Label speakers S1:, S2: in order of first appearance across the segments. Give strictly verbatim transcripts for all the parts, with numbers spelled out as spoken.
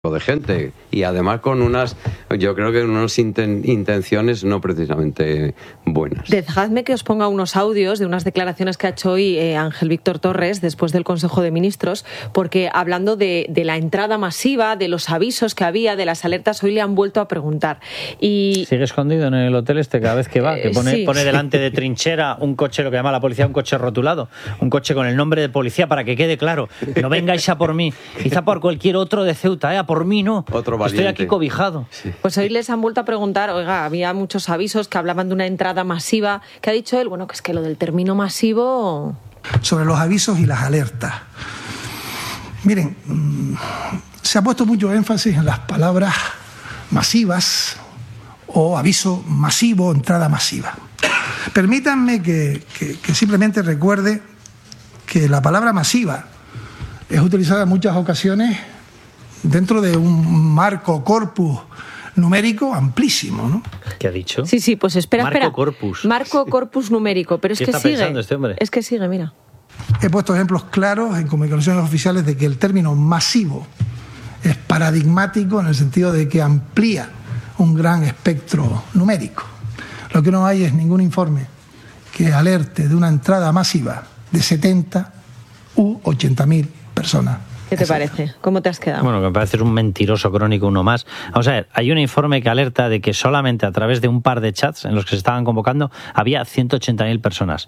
S1: de gente y además con unas, yo creo que unas inten, intenciones no precisamente buenas.
S2: Dejadme que os ponga unos audios de unas declaraciones que ha hecho hoy eh, Ángel Víctor Torres después del Consejo de Ministros, porque hablando de, de la entrada masiva, de los avisos que había, de las alertas, hoy le han vuelto a preguntar. Y
S3: sigue escondido en el hotel este cada vez que va, que pone,
S2: sí.
S3: pone delante de trinchera un coche, lo que llama la policía, un coche rotulado, un coche con el nombre de policía para que quede claro, no vengáis a por mí, quizá por cualquier otro de Ceuta, ¿eh? Por mí no,
S1: Otro valiente.
S3: Estoy aquí cobijado.
S1: Sí.
S2: Pues hoy les han vuelto a preguntar, oiga, había muchos avisos que hablaban de una entrada masiva, que ha dicho él, bueno, que es que lo del término masivo...
S4: Sobre los avisos y las alertas. Miren, se ha puesto mucho énfasis en las palabras masivas o aviso masivo, entrada masiva. Permítanme que, que, que simplemente recuerde que la palabra masiva es utilizada en muchas ocasiones dentro de un marco corpus numérico amplísimo, ¿no?
S3: ¿Qué ha dicho?
S2: Sí, sí, pues espera,
S3: Marco
S2: espera.
S3: corpus.
S2: Marco corpus numérico, pero es
S3: ¿Qué
S2: que
S3: está
S2: sigue.
S3: pensando este hombre?
S2: Es que sigue, mira.
S4: He puesto ejemplos claros en comunicaciones oficiales de que el término masivo es paradigmático en el sentido de que amplía un gran espectro numérico. Lo que no hay es ningún informe que alerte de una entrada masiva de setenta u ochenta mil personas.
S2: ¿Qué te parece? ¿Cómo te has quedado?
S3: Bueno, me parece un mentiroso crónico uno más. Vamos a ver, hay un informe que alerta de que solamente a través de un par de chats en los que se estaban convocando había ciento ochenta mil personas.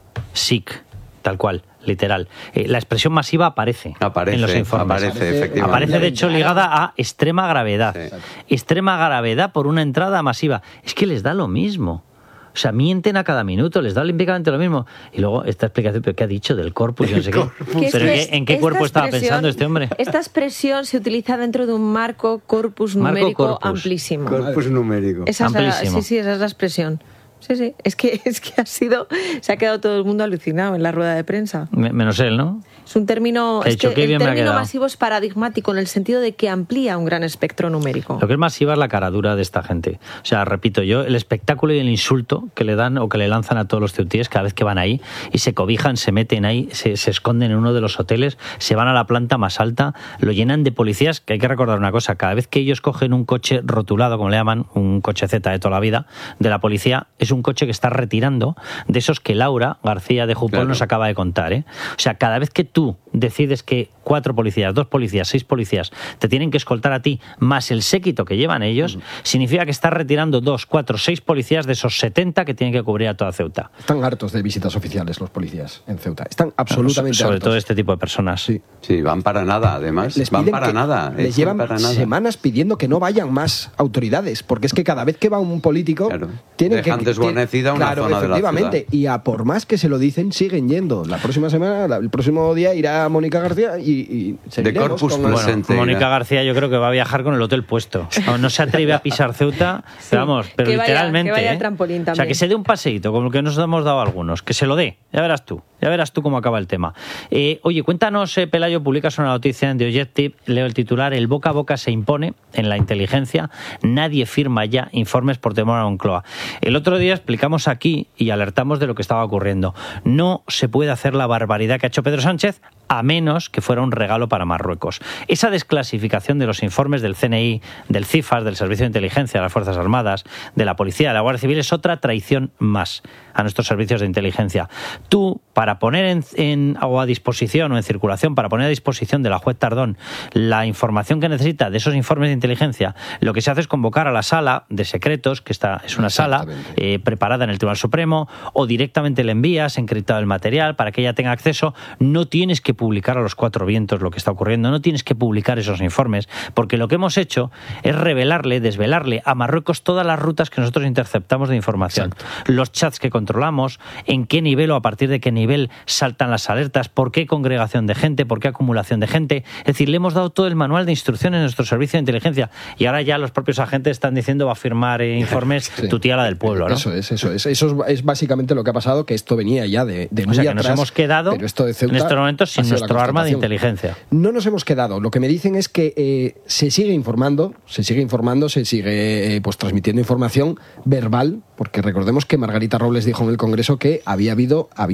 S3: S I C, tal cual, literal. Eh, la expresión masiva aparece,
S1: aparece
S3: en los informes.
S1: Aparece, efectivamente.
S3: Aparece, de hecho, ligada a extrema gravedad. Sí. Extrema gravedad por una entrada masiva. Es que les da lo mismo. O sea, mienten a cada minuto, les da olímpicamente lo mismo. Y luego esta explicación, ¿pero qué ha dicho del corpus? Yo no sé qué.
S2: ¿Qué
S3: ¿Pero qué, en qué cuerpo estaba pensando este hombre?
S2: Esta expresión se utiliza dentro de un marco corpus
S3: marco
S2: numérico
S3: corpus.
S2: amplísimo.
S1: Corpus numérico.
S2: Esa es la,
S3: amplísimo.
S2: sí, sí, esa es la expresión. Sí, sí. Es que, es que ha sido... Se ha quedado todo el mundo alucinado en la rueda de prensa.
S3: Menos él, ¿no?
S2: Es un término...
S3: He
S2: es
S3: dicho,
S2: que
S3: qué
S2: el
S3: bien me ha
S2: término
S3: quedado.
S2: masivo es paradigmático en el sentido de que amplía un gran espectro numérico.
S3: Lo que es masiva es la caradura de esta gente. O sea, repito yo, el espectáculo y el insulto que le dan o que le lanzan a todos los ceutíes cada vez que van ahí y se cobijan, se meten ahí, se, se esconden en uno de los hoteles, se van a la planta más alta, lo llenan de policías, que hay que recordar una cosa, cada vez que ellos cogen un coche rotulado, como le llaman, un coche Z de toda la vida, de la policía, es un coche que está retirando de esos que Laura García de Jupol claro. nos acaba de contar, ¿eh? O sea, cada vez que tú decides que cuatro policías, dos policías, seis policías te tienen que escoltar a ti, más el séquito que llevan ellos, uh-huh. significa que estás retirando dos, cuatro, seis policías de esos setenta que tienen que cubrir a toda Ceuta.
S5: Están hartos de visitas oficiales los policías en Ceuta. Están absolutamente
S3: Sobre
S5: hartos.
S3: todo este tipo de personas.
S5: Sí,
S1: sí van para nada, además.
S5: Les
S1: van para nada.
S5: Les llevan
S1: para nada.
S5: semanas pidiendo que no vayan más autoridades, porque es que cada vez que va un político...
S1: Claro.
S5: Tienen
S1: Dejan
S5: que,
S1: desguarnecida una
S5: claro,
S1: zona de la ciudad.
S5: Y a por más que se lo dicen, siguen yendo. La próxima semana, el próximo día irá Mónica García y, y seguiremos
S1: de Corpus
S5: con
S3: bueno,
S1: presente,
S3: Mónica García yo creo que va a viajar con el hotel puesto. No, no se atreve a pisar Ceuta, sí, pero vamos, pero
S2: que vaya,
S3: literalmente.
S2: Que vaya
S3: ¿eh?
S2: al trampolín también.
S3: O sea, que se dé un paseíto, como el que nos hemos dado algunos, que se lo dé, ya verás tú. Ya verás tú cómo acaba el tema. Eh, oye, cuéntanos, eh, Pelayo, publicas una noticia en The Objective, leo el titular, el boca a boca se impone en la inteligencia, nadie firma ya informes por temor a Moncloa. El otro día explicamos aquí y alertamos de lo que estaba ocurriendo. No se puede hacer la barbaridad que ha hecho Pedro Sánchez a menos que fuera un regalo para Marruecos. Esa desclasificación de los informes del C N I, del CIFAS, del Servicio de Inteligencia de las Fuerzas Armadas, de la Policía, de la Guardia Civil, es otra traición más a nuestros servicios de inteligencia. Tú, para poner en, en o a disposición o en circulación, para poner a disposición de la juez Tardón la información que necesita de esos informes de inteligencia, lo que se hace es convocar a la sala de secretos, que esta es una sala eh, preparada en el Tribunal Supremo, o directamente le envías encriptado el material para que ella tenga acceso. No tienes que publicar a los cuatro vientos lo que está ocurriendo, no tienes que publicar esos informes, porque lo que hemos hecho es revelarle, desvelarle a Marruecos todas las rutas que nosotros interceptamos de información. Exacto. Los chats que controlamos, en qué nivel o a partir de qué nivel saltan las alertas, por qué congregación de gente, por qué acumulación de gente. Es decir, le hemos dado todo el manual de instrucciones a nuestro servicio de inteligencia y ahora ya los propios agentes están diciendo va a firmar eh, informes sí. tu tía la del pueblo, ¿no?
S5: Eso es, eso es. Eso es básicamente lo que ha pasado, que esto venía ya de, de muy
S3: O sea, que
S5: atrás,
S3: nos hemos quedado
S5: pero esto de Ceuta
S3: en estos momentos sin nuestro arma de inteligencia.
S5: No nos hemos quedado. Lo que me dicen es que eh, se sigue informando, se sigue informando, se sigue eh, pues transmitiendo información verbal, porque recordemos que Margarita Robles dijo en el Congreso que había habido avisos verbales.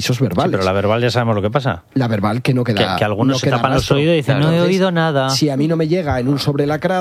S5: verbales.
S3: Sí, pero la verbal ya sabemos lo que pasa.
S5: La verbal que no queda.
S3: Que, que algunos
S5: no
S3: se
S5: queda
S3: tapan los
S5: rastro.
S3: oídos y dicen,
S1: Claro.
S3: no he
S5: Entonces,
S3: oído nada.
S5: Si a mí no me llega en un sobre lacrado,